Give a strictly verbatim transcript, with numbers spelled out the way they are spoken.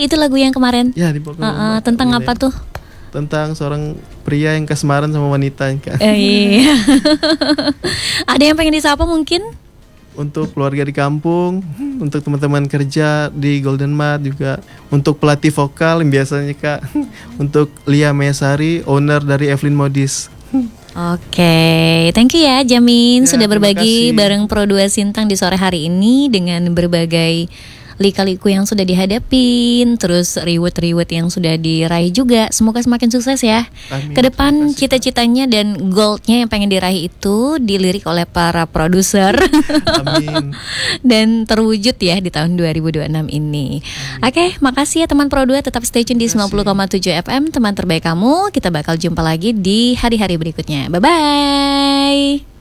itu lagu yang kemarin? Ya di Pokok uh, uh, Tentang apa tuh? Tentang seorang pria yang kasmaran sama wanita kan. Eh, iya. Ada yang pengen disapa mungkin? Untuk keluarga di kampung, untuk teman-teman kerja di Golden Mart juga, untuk pelatih vokal yang biasanya Kak, untuk Lia Mesari, owner dari Evelyn Modis. Oke, okay. Thank you ya Jamin ya, sudah berbagi bareng Pro dua Sintang di sore hari ini dengan berbagai lika-liku yang sudah dihadapin, terus reward-reward yang sudah diraih juga. Semoga semakin sukses ya. Amin. Kedepan cita-citanya dan goalnya yang pengen diraih itu dilirik oleh para produser. Amin. Dan terwujud ya di tahun dua ribu dua puluh enam ini. Oke, okay, makasih ya teman Pro dua, tetap stay tune di sembilan puluh koma tujuh F M, teman terbaik kamu. Kita bakal jumpa lagi di hari-hari berikutnya. Bye-bye.